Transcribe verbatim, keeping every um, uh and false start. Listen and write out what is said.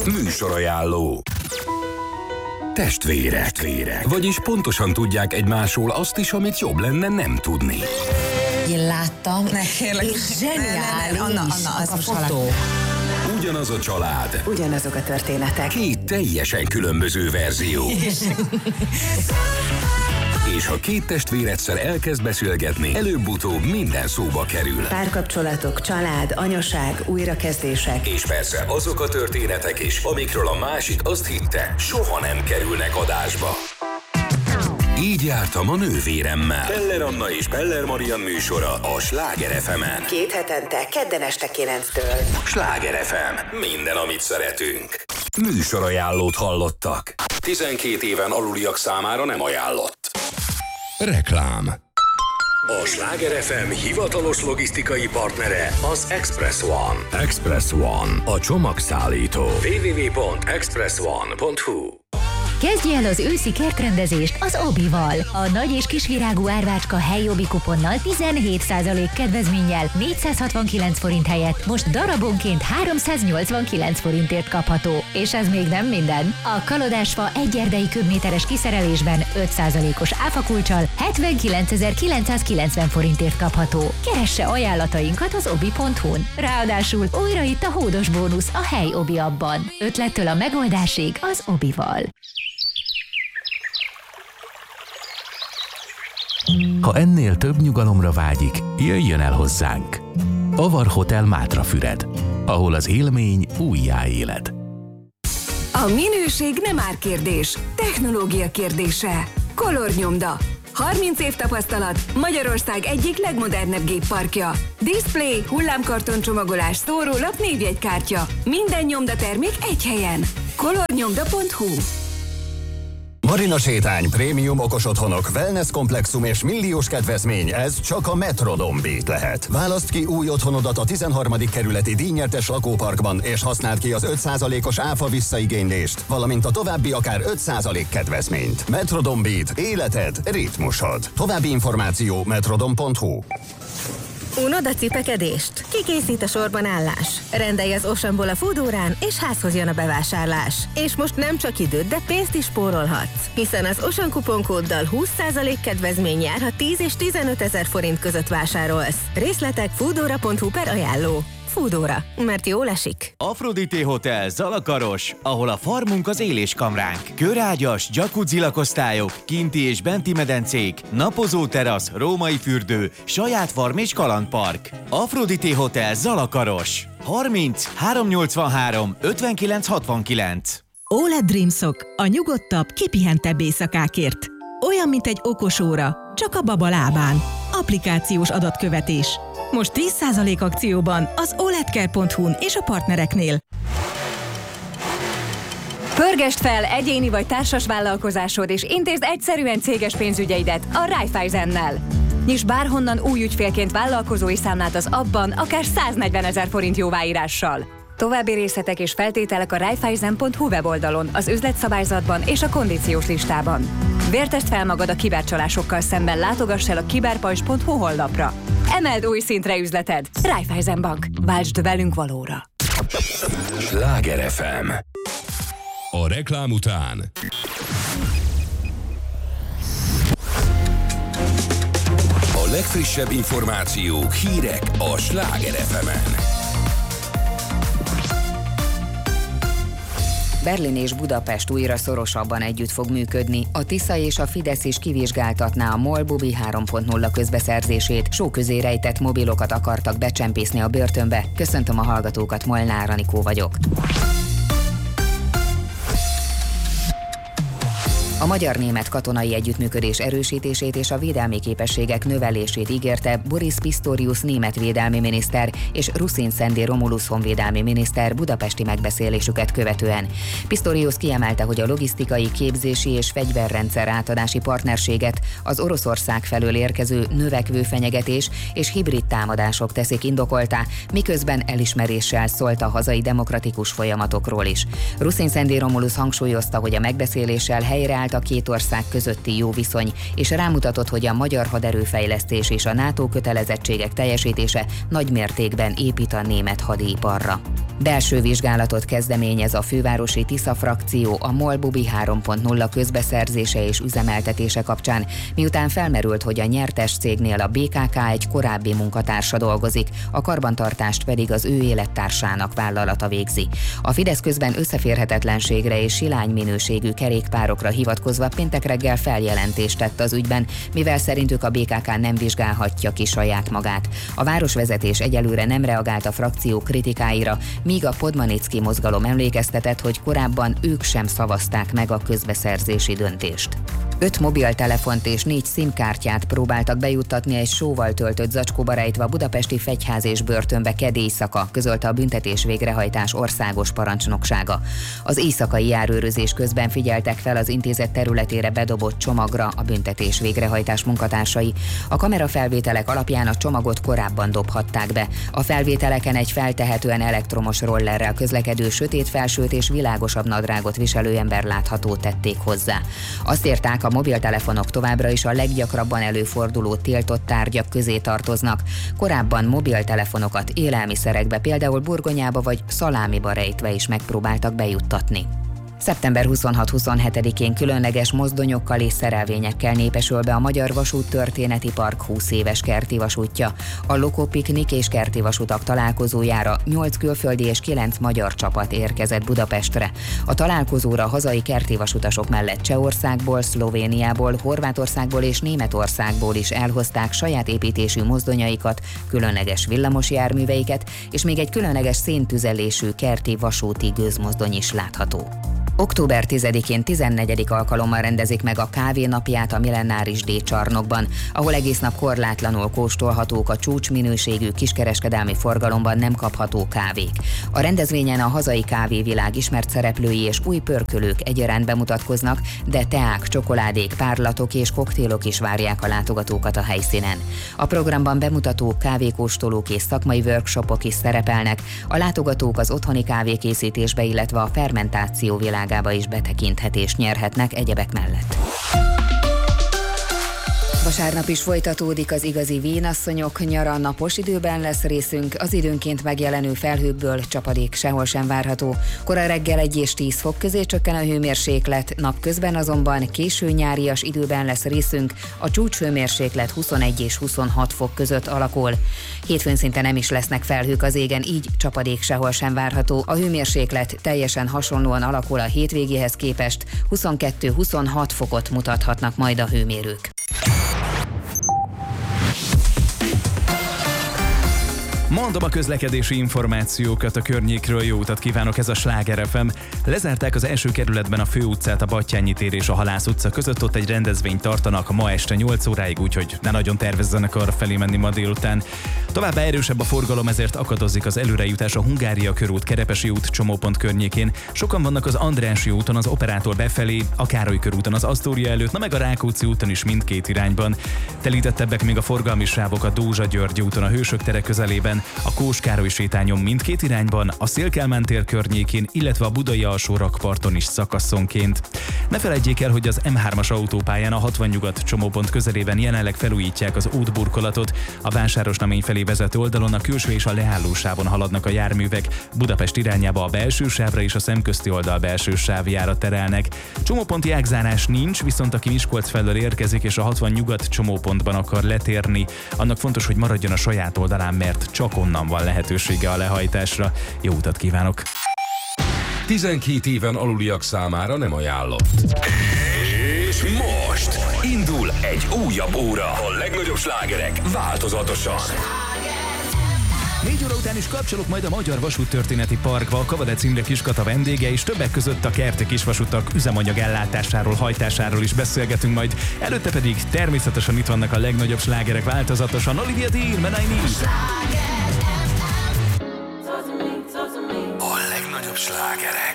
Műsorajánló. Testvérek. Testvérek. Vagyis pontosan tudják egymásról azt is, amit jobb lenne nem tudni. Én láttam, ne, kérlek, és zseniális Anna, Anna, az a fotó. Ugyanaz a család. Ugyanazok a történetek. Két teljesen különböző verzió. És ha két testvér egyszer elkezd beszélgetni, előbb-utóbb minden szóba kerül. Párkapcsolatok, család, anyaság, újrakezdések. És persze azok a történetek is, amikről a másik azt hitte, soha nem kerülnek adásba. Így jártam a nővéremmel. Peller Anna és Peller Marian műsora a Sláger ef emen. Két hetente, kedden este kilenctől. Sláger ef em. Minden, amit szeretünk. Műsorajánlót hallottak. tizenkét éven aluliak számára nem ajánlott. Reklám. A Sláger ef em hivatalos logisztikai partnere az Express One. Express One, a csomagszállító. double-u double-u double-u pont express one pont h u. Kezdje el az őszi kertrendezést az Obival. A nagy és kisvirágú árvácska helyi Obi kuponnal tizenhét százalék kedvezménnyel négyszázhatvankilenc forint helyett most darabonként háromszáznyolcvankilenc forintért kapható. És ez még nem minden. A kalodásfa egy erdei köbméteres kiszerelésben öt százalékos áfakulccsal hetvenkilencezer-kilencszázkilencven forintért kapható. Keresse ajánlatainkat az obi pont hu-n. Ráadásul újra itt a hódos bónusz a hely Obi abban. Ötlettől a megoldásig az Obival. Ha ennél több nyugalomra vágyik, jöjjön el hozzánk. Avar Hotel Mátrafüred, ahol az élmény újjáéled. A minőség nem árkérdés, technológia kérdése. Color Nyomda. harminc év tapasztalat, Magyarország egyik legmodernebb gépparkja. Display, hullámkarton csomagolás, szórólap, névjegykártya. Minden nyomdatermék egy helyen. color nyomda pont h u. Marina sétány, prémium okos otthonok, wellness komplexum és milliós kedvezmény, ez csak a Metrodon Beat lehet. Válaszd ki új otthonodat a tizenharmadik kerületi díjnyertes lakóparkban, és használd ki az öt százalékos áfa visszaigénylést, valamint a további akár öt százalék kedvezményt. Metrodon Beat, életed, ritmusod. További információ metrodon pont h u. Unod a cipekedést? Kikészít a sorban állás? Rendelj az Oceanból a Foodórán, és házhoz jön a bevásárlás. És most nem csak időt, de pénzt is spórolhatsz. Hiszen az Ocean kuponkóddal húsz százalék kedvezmény jár, ha tíz és tizenöt ezer forint között vásárolsz. Részletek foodora pont h u per ajánló. Foodóra, mert jól esik. Aphrodite Hotel Zalakaros, ahol a farmunk az éléskamránk. Körágyas, jacuzzi lakosztályok, kinti és benti medencék, napozó terasz, római fürdő, saját farm és kalandpark. Aphrodite Hotel Zalakaros. harminc háromszáznyolcvanhárom ötvenkilenc hatvankilenc. o el e dé Dreamsock, a nyugodtabb, kipihentebb éjszakákért. Olyan, mint egy okos óra, csak a baba lábán. Applikációs adatkövetés. Most tíz százalék akcióban az oledcare pont hu-n és a partnereknél. Pörgesd fel egyéni vagy társas vállalkozásod, és intézd egyszerűen céges pénzügyeidet a Raiffeisennel. Nyisd bárhonnan új ügyfélként vállalkozói számlát az appban, akár száznegyven ezer forint jóváírással. További részletek és feltételek a raiffeisen pont hu weboldalon, az üzletszabályzatban és a kondíciós listában. Vértesd fel magad a kibercsalásokkal szemben, látogass el a kiberpajzs pont hu honlapra. Emeld új szintre üzleted. Raiffeisen Bank. Váltsd velünk valóra. Sláger ef em. A reklám után a legfrissebb információk, hírek a Sláger ef emen. Berlin és Budapest újra szorosabban együtt fog működni. A Tisza és a Fidesz is kivizsgáltatná a MOL Bubi három pont nulla közbeszerzését. Só közé rejtett mobilokat akartak becsempészni a börtönbe. Köszöntöm a hallgatókat, Molnár Anikó vagyok. A magyar-német katonai együttműködés erősítését és a védelmi képességek növelését ígérte Boris Pistorius német védelmi miniszter és Ruszin Szendi Romulus honvédelmi miniszter budapesti megbeszélésüket követően. Pistorius kiemelte, hogy a logisztikai, képzési és fegyverrendszer átadási partnerséget az Oroszország felől érkező növekvő fenyegetés és hibrid támadások teszik indokoltá, miközben elismeréssel szólt a hazai demokratikus folyamatokról is. Ruszin Szendi Romulus hangsúlyozta, hogy a megbeszéléssel helyreállt kiemelt a két ország közötti jó viszony, és rámutatott, hogy a magyar haderőfejlesztés és a NATO kötelezettségek teljesítése nagy mértékben épít a német hadiiparra. Belső vizsgálatot kezdeményez a fővárosi Tisza frakció a MOL Bubi három pont nulla közbeszerzése és üzemeltetése kapcsán, miután felmerült, hogy a nyertes cégnél a bé ká ká egy korábbi munkatársa dolgozik, a karbantartást pedig az ő élettársának vállalata végzi. A Fidesz közben összeférhetetlenségre és silány minőségű kerékpárokra hivatkozva péntek reggel feljelentést tett az ügyben, mivel szerintük a bé ká ká nem vizsgálhatja ki saját magát. A városvezetés egyelőre nem reagált a frakció kritikáira, míg a Podmanicki mozgalom emlékeztetett, hogy korábban ők sem szavazták meg a közbeszerzési döntést. Öt mobiltelefont és négy SIM-kártyát próbáltak bejuttatni egy sóval töltött zacskóba rejtve a budapesti Fegyház és börtönbe kedd éjszaka, közölte a büntetés végrehajtás országos parancsnoksága. Az éjszakai járőrözés közben figyeltek fel az intézet területére bedobott csomagra a büntetés végrehajtás munkatársai. A kamerafelvételek alapján a csomagot korábban dobhatták be. A felvételeken egy feltehetően elektromos rollerrel közlekedő sötét felsőt és világosabb nadrágot viselő ember látható tették hozzá. Azt írták, a mobiltelefonok továbbra is a leggyakrabban előforduló tiltott tárgyak közé tartoznak. Korábban mobiltelefonokat élelmiszerekbe, például burgonyába vagy szalámiba rejtve is megpróbáltak bejuttatni. szeptember huszonhat-huszonhetedikén különleges mozdonyokkal és szerelvényekkel népesül be a Magyar Vasút Történeti Park húsz éves kerti vasútja. A Lokó Piknik és kerti vasutak találkozójára nyolc külföldi és kilenc magyar csapat érkezett Budapestre. A találkozóra hazai kerti vasutasok mellett Csehországból, Szlovéniából, Horvátországból és Németországból is elhozták saját építésű mozdonyaikat, különleges villamos járműveiket, és még egy különleges széntüzelésű kerti vasúti gőzmozdony is látható. október tizedikén tizennegyedik alkalommal rendezik meg a kávénapját a Millenáris D-csarnokban, ahol egész nap korlátlanul kóstolhatók a csúcsminőségű kiskereskedelmi forgalomban nem kapható kávék. A rendezvényen a hazai kávévilág ismert szereplői és új pörkölők egyaránt bemutatkoznak, de teák, csokoládék, párlatok és koktélok is várják a látogatókat a helyszínen. A programban bemutató kávékóstolók és szakmai workshopok is szerepelnek, a látogatók az otthoni kávékészítésbe, illetve a fermentáció világába is betekinthetést nyerhetnek egyebek mellett. Vasárnap is folytatódik az igazi vénasszonyok nyara, napos időben lesz részünk, az időnként megjelenő felhőkből csapadék sehol sem várható. Kora reggel egy és tíz fok közé csökken a hőmérséklet, napközben azonban késő nyárias időben lesz részünk, a csúcshőmérséklet huszonegy és huszonhat fok között alakul. Hétfőn szinte nem is lesznek felhők az égen, így csapadék sehol sem várható. A hőmérséklet teljesen hasonlóan alakul a hétvégéhez képest, huszonkettő-huszonhat fokot mutathatnak majd a hőmérők. Mondom a közlekedési információkat a környékről, jó utat kívánok, ez a Sláger ef em. Lezárták az első kerületben a főutcát, a Battyányi tér és a Halász utca között, ott egy rendezvényt tartanak ma este nyolc óráig, úgyhogy ne nagyon tervezzenek arra felé menni ma délután. Továbbá erősebb a forgalom, ezért akadozik az előrejutás a Hungária körút, Kerepesi út csomópont környékén. Sokan vannak az Andrássy úton, az Operától befelé, a Károly körúton, az Asztória előtt, na meg a Rákóczi úton is mindkét irányban. Telítettebbek még a forgalmi sávok a Dózsa-György úton, a Hősök tere közelében, a Kós Károly sétányon mindkét irányban, a Széll-Kálmán tér környékén, illetve a Budai alsó rakparton is szakaszonként. Ne feledjék el, hogy az em hármas autópályán a hatvan nyugat csomópont közelében jelenleg felújítják az útburkolatot. A Vásárosnamény felé vezető oldalon a külső és a leálló sávon haladnak a járművek, Budapest irányába a belső sávra és a szemközti oldal belső sávjára terelnek. Csomóponti ágzárás nincs, viszont aki Miskolc felől érkezik és a hatvan nyugat csomópontban akar letérni, annak fontos, hogy maradjon a saját oldalán, mert csak onnan van lehetősége a lehajtásra. Jó utat kívánok! tizenkét éven aluliak számára nem ajánlott. És most indul egy újabb óra. A legnagyobb slágerek változatosan. Négy óra után is kapcsolok majd a Magyar Vasút Történeti Parkba, a Kavadec Imre Kiskata vendége, és többek között a kerti kisvasutak üzemanyag ellátásáról, hajtásáról is beszélgetünk majd. Előtte pedig természetesen itt vannak a legnagyobb slágerek változatosan. Olivia Dean, Man I Need.